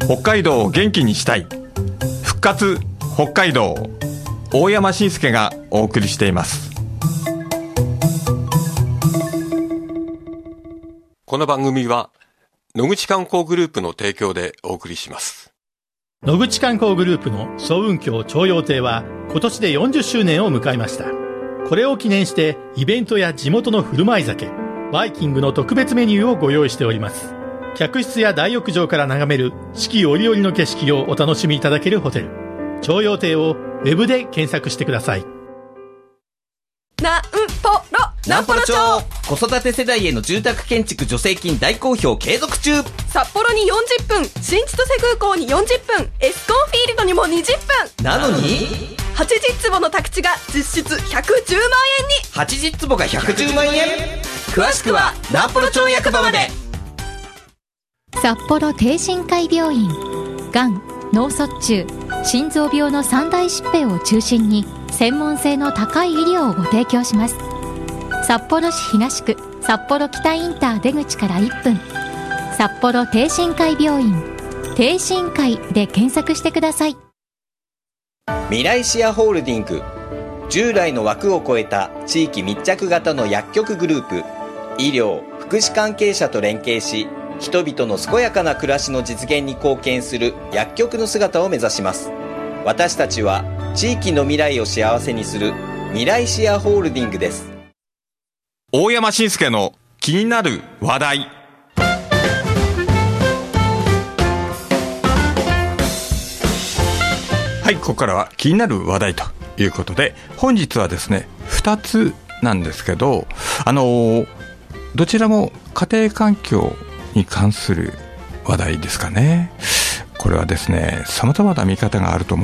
北海道を元気にしたい復活北海道、大山伸介がお送りしています。 この番組は野口観光グループの提供でお送りします。 野口観光グループの早雲峡朝陽亭は今年で40周年を迎えました。これを記念してイベントや地元の振る舞い酒、バイキングの特別メニューをご用意しております。客室や大浴場から眺める四季折々の景色をお楽しみいただけるホテル、朝陽亭をウェブで検索してください。 南ポロ町、子育て世代への住宅建築助成金大好評継続中。 札幌に40分、新千歳空港に40分、エスコンフィールドにも20分なのに 80坪の宅地が実質110万円に。 80坪が110万円。詳しくは南ポロ町役場まで。 札幌帝心会病院、がん、脳卒中、心臓病の三大疾病を中心に専門性の高い医療をご提供します。札幌市東区札幌北インター出口から1分、札幌帝心会病院、帝心会で検索してください。 未来シアホールディング、従来の枠を超えた地域密着型の薬局グループ、医療・福祉関係者と連携し、人々の健やかな暮らしの実現に貢献する薬局の姿を目指します。私たちは地域の未来を幸せにする未来シアホールディングです。 大山伸介の気になる話題。はい、ここからは気になる話題ということで、本日はですね2つなんですけど、どちらも家庭環境に関する話題ですかね。これはですね、様々な見方があると思